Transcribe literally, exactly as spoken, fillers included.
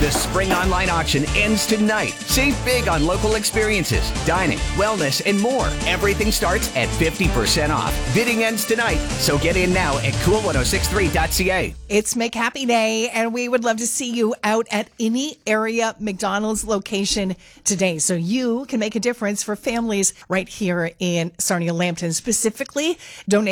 The spring online auction ends tonight. Save big on local experiences, dining, wellness, and more. Everything starts at fifty percent off. Bidding ends tonight, so get in now at cool ten sixty-three dot c a. It's Make Happy Day, and we would love to see you out at any area McDonald's location today, so you can make a difference for families right here in Sarnia Lambton. Specifically, donate